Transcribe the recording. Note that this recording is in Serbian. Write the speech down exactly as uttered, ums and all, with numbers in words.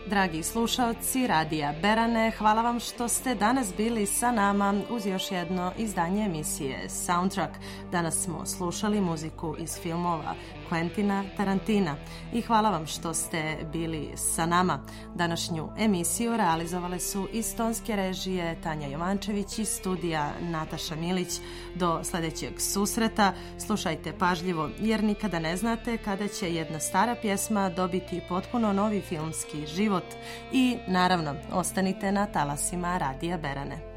Dragi slušaoci Radija Berane, hvala vam što ste danas bili sa nama uz još jedno izdanje emisije Soundtrack. Danas smo slušali muziku iz filmova Quentina Tarantina i hvala vam što ste bili sa nama. Današnju emisiju realizovale su iz tonske režije Tanja Jovančević i studija Nataša Milić. Do sljedećeg susreta slušajte pažljivo jer nikada ne znate kada će jedna stara pjesma dobiti potpuno novi filmski život. I naravno, ostanite na talasima Radija Berane.